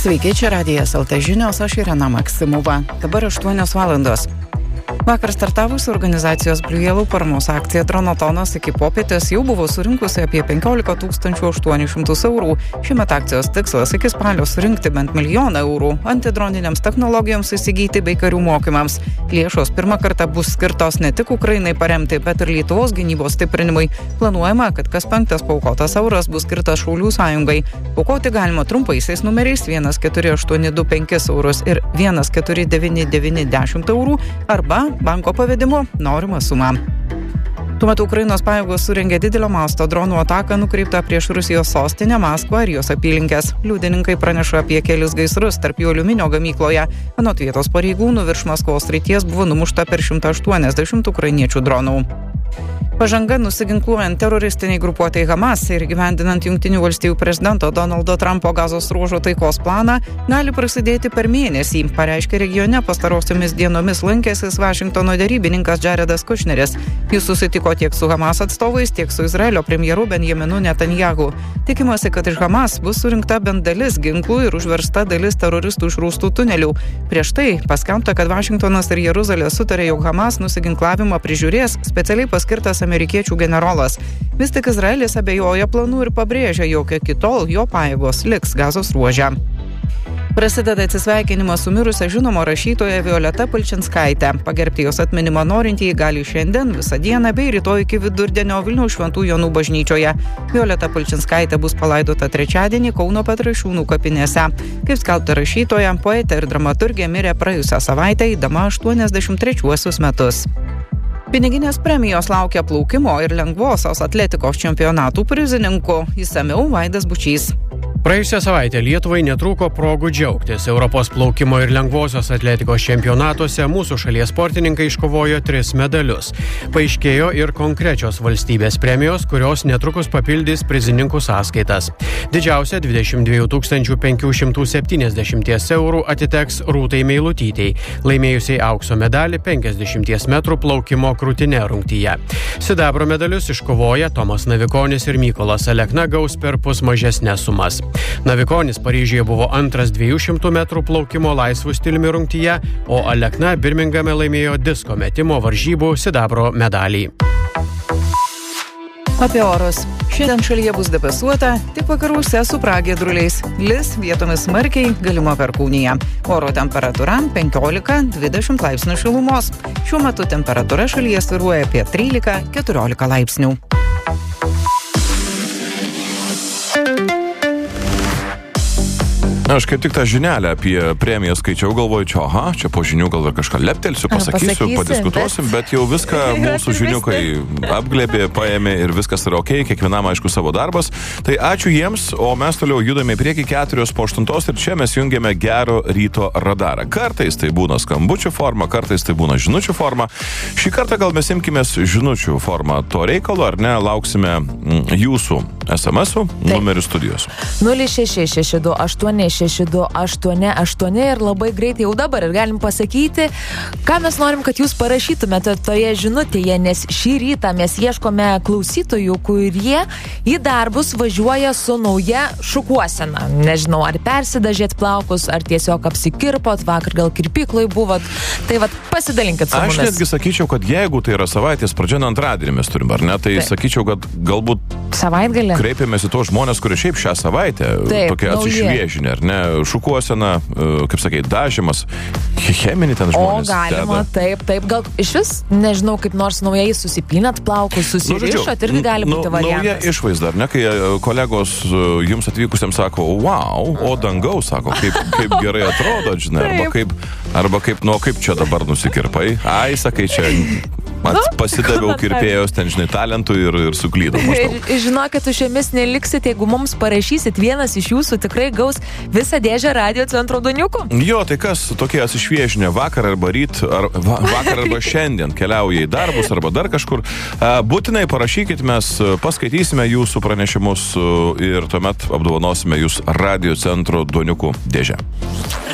Sveiki, čia Radijas LT žinios, aš Irena Maksimova. Dabar 8 valandos. Vakar startavusi organizacijos Blue Yellow paramos akcija Dronatonas iki popietės jau buvo surinkusi apie 15 800 eurų. Šiemet akcijos tikslas iki spalio surinkti bent 1 000 000 eurų antidroninėms technologijoms įsigyti bei karių mokymams. Lėšos pirmą kartą bus skirtos ne tik Ukrainai paremti, bet ir Lietuvos gynybos stiprinimui. Planuojama, kad kas 5 paaukotas euras bus skirtas Šaulių sąjungai. Aukoti galima trumpaisiais numeriais 14825 eurus ir 14990 eurų arba banko pavedimu norimą sumą. Tuo metu Ukrainos pajėgos surengė didelio masto dronų ataką nukreiptą prieš Rusijos sostinę Maskvą ir jos apylinkes. Liudininkai praneša apie kelis gaisrus tarp jų aliuminio gamykloje. Anot vietos pareigūnų virš Maskvos srities buvo numušta per 180 ukrainiečių dronų. Pažanga nusiginkluojant teroristiniai grupuotei Hamas ir gyvendinant Jungtinių valstijų prezidento Donaldo Trumpo Gazos ruožo taikos planą gali prasidėti per mėnesį, pareiškė regione pastarosiomis dienomis lankęsis Vašingtono derybininkas Jaredas Kušneris. Jis susitiko tiek su Hamas atstovais, tiek su Izraelio premjeru Benjaminu Netanjahu. Tikimasi, kad iš Hamas bus surinkta bent dalis ginklų ir užversta dalis teroristų išrūstų tunelių. Prieš tai paskelbta, kad Vašingtonas ir Jeruzalė sutarė, jog Hamas nusiginklavimą prižiūrės specialiai paskirtas amerikiečių generolas. Vis tik Izraelis abejoja planų ir pabrėžia, jog iki tol jo pajėgos liks Gazos ruože. Prasideda atsisveikinimas su mirusia žinoma rašytoja Violeta Palčinskaitė. Pagerbti jos atminimą norintieji gali šiandien, visą dieną bei rytoj iki vidurdienio Vilniaus Šventų Jonų bažnyčioje. Violeta Palčinskaitė bus palaidota trečiadienį Kauno Petrašiūnų kapinėse. Kaip skelbta rašytoja, poetė ir dramaturgė mirė praėjusią savaitę, eidama 83 metus. Piniginės premijos laukia plaukimo ir lengvosios atletikos čempionatų prizininkų. Išsamiau Vaidas Bučys. Praėjusią savaitę Lietuvai netrūko progų džiaugtis. Europos plaukimo ir lengvosios atletikos čempionatuose mūsų šalies sportininkai iškovojo 3 medalius. Paaiškėjo ir konkrečios valstybės premijos, kurios netrukus papildys prizininkų sąskaitas. Didžiausia 22 570 eurų atiteks Rūtai Meilutytei, laimėjusiai aukso medalį 50 metrų plaukimo krūtine rungtyje. Sidabro medalius iškovoja Tomas Navikonis ir Mykolas Alekna gaus per pus mažesnes sumas. Navikonis Paryžiuje buvo antras 200 metrų plaukimo laisvų stiliumi rungtyje, o Alekna Birmingame laimėjo disko metimo varžybų sidabro medalį. Apie orus. Šiandien šalyje bus debesuota, tik vakaruose su pragiedruliais. Lis vietomis smarkiai, galima perkūnija. Oro temperatūra 15-20 laipsnių šilumos. Šiuo metu temperatūra šalyje svyruoja apie 13-14 laipsnių. Aš kaip tik tą žinelę apie premiją skaičiau, galvoju, čia po žinių gal ir kažką leptelsiu, pasakysiu, padiskutuosim, bet jau viską mūsų žiniukai apglėbė, paėmė ir viskas yra ok, kiekvienam aišku savo darbas. Tai ačiū jiems, o mes toliau judame į priekį 4:08 ir čia mes jungiame gero ryto radarą. Kartais tai būna skambučių forma, kartais tai būna žinučių forma. Šį kartą gal mes imkimės žinučių formą to reikalo, ar ne, lauksime jūsų SMS-ų numerių studijos. 066286288 ir labai greitai jau dabar ir galim pasakyti, ką mes norim, kad jūs parašytumėte toje žinutėje, nes šį rytą mes ieškome klausytojų, kurie į darbus važiuoja su nauja šukuosena. Nežinau, ar persidažėt plaukus, ar tiesiog apsikirpot, vakar gal kirpykloj buvot. Tai vat pasidalinkit su mumis. Aš netgi sakyčiau, kad jeigu tai yra savaitės pradžia, antradienį mes turim, ar ne, tai sakyčiau, kad galbūt savaitgalį kreipiamės į tos žmonės, kurie šiaip šią savaitę tokia atsišviežinė, ar ne, šukuosena, kaip sakai, dažymas, cheminį ten žmonės. O galima, taip, gal iš vis, nežinau, kaip nors naujai susipinat plaukus, susirišot, irgi gali būti variantas. Nauja išvaizda, ar ne, kai kolegos jums atvykusiems sako, wow, o dangaus, sako, kaip gerai atrodo, žinai, arba kaip čia dabar nusikirpai, ai, sakai, čia pasidaviau kirpėjos, ten, žinai, talentų ir suklydau. Ir žinokit, tu šiomis neliksit, jeigu mums parašysit, vienas iš jūsų tikrai gaus visą dėžę Radio Centro Doniukų. Jo, tai kas tokie atsišviežinę vakar arba ryt, vakar arba šiandien keliauja į darbus arba dar kažkur, būtinai parašykit, mes paskaitysime jūsų pranešimus ir tuomet apdovanosime jūs Radio Centro Doniukų dėžę.